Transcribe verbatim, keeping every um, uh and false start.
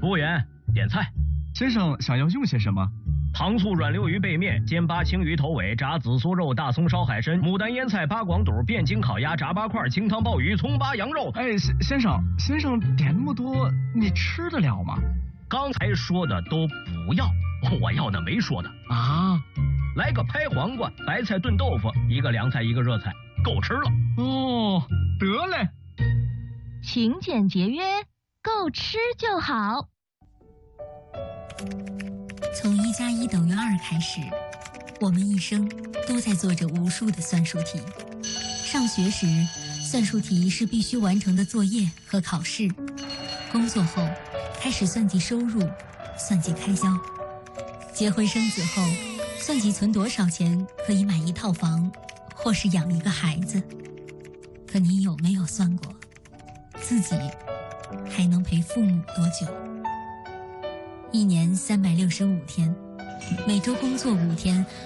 服务员，点菜。 先生想要用些什么？ 糖醋软溜鱼背面、煎巴青鱼头尾、炸紫苏肉、大葱烧海参、牡丹腌菜、八广肚、汴京烤鸭、炸八块、清汤鲍鱼、葱巴羊肉。 哎，先先生，先生点那么多，你吃得了吗？ 刚才说的都不要，我要的没说的啊。 来个拍黄瓜、白菜炖豆腐，一个凉菜，一个热菜，够吃了。 哦，得嘞。 勤俭节约，够吃就好。 从一加一等于二开始，我们一生都在做着无数的算术题。上学时，算术题是必须完成的作业和考试；工作后，开始算计收入，算计开销；结婚生子后，算计存多少钱可以买一套房，或是养一个孩子。可你有没有算过，自己还能陪父母多久？一年三百六十五天，每周工作五天，